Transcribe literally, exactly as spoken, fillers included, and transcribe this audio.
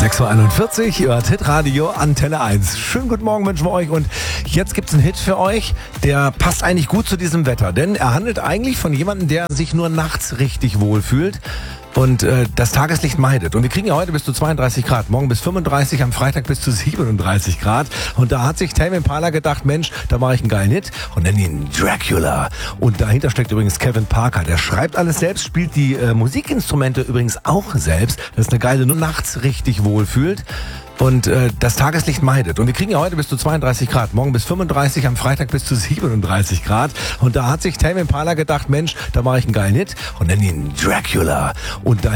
sechs Uhr einundvierzig, ihr hört Hitradio Antenne eins. Schönen guten Morgen wünschen wir euch und jetzt gibt's einen Hit für euch, der passt eigentlich gut zu diesem Wetter, denn er handelt eigentlich von jemandem, der sich nur nachts richtig wohlfühlt und äh, das Tageslicht meidet. Und wir kriegen ja heute bis zu zweiunddreißig Grad, morgen bis fünfunddreißig, am Freitag bis zu siebenunddreißig Grad. Und da hat sich Tame Impala gedacht, Mensch, da mache ich einen geilen Hit und nenne ihn Dracula. Und dahinter steckt übrigens Kevin Parker. Der schreibt alles selbst, spielt die äh, Musikinstrumente übrigens auch selbst. Das ist eine geile, nur nachts richtig wohlfühlt und äh, das Tageslicht meidet. Und wir kriegen ja heute bis zu zweiunddreißig Grad, morgen bis fünfunddreißig, am Freitag bis zu siebenunddreißig Grad. Und da hat sich Tame Impala gedacht, Mensch, da mache ich einen geilen Hit und nenne ihn Dracula. Und da